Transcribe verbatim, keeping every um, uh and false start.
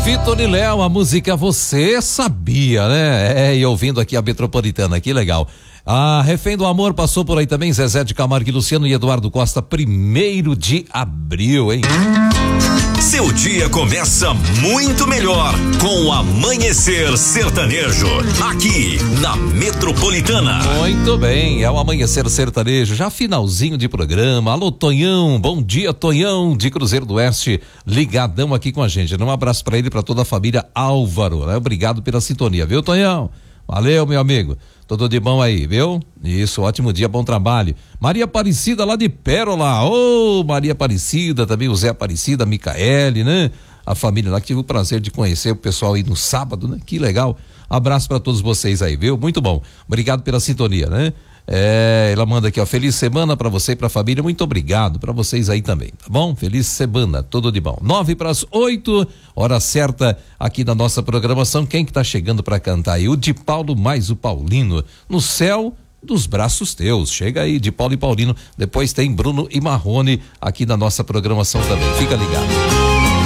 Vitor e Léo, a música Você Sabia, né? É, e ouvindo aqui a Metropolitana, que legal. A Refém do Amor passou por aí também, Zezé de Camargo e Luciano e Eduardo Costa, primeiro de abril, hein? Seu dia começa muito melhor com o Amanhecer Sertanejo, aqui na Metropolitana. Muito bem, é o Amanhecer Sertanejo, já finalzinho de programa. Alô, Tonhão, bom dia, Tonhão, de Cruzeiro do Oeste, ligadão aqui com a gente. Um abraço pra ele e pra toda a família Álvaro, né? Obrigado pela sintonia, viu, Tonhão? Valeu, meu amigo. Tudo de bom aí, viu? Isso, ótimo dia, bom trabalho. Maria Aparecida lá de Pérola. Ô, oh, Maria Aparecida, também o Zé Aparecida, a Micaele, né? A família lá que tive o prazer de conhecer o pessoal aí no sábado, né? Que legal. Abraço para todos vocês aí, viu? Muito bom. Obrigado pela sintonia, né? É, ela manda aqui, ó, feliz semana para você e pra família, muito obrigado para vocês aí também, tá bom? Feliz semana, tudo de bom. Nove para as oito, hora certa aqui na nossa programação. Quem que tá chegando para cantar aí? O de Paulo mais o Paulino, no céu dos braços teus. Chega aí, de Paulo e Paulino. Depois tem Bruno e Marrone aqui na nossa programação também. Fica ligado.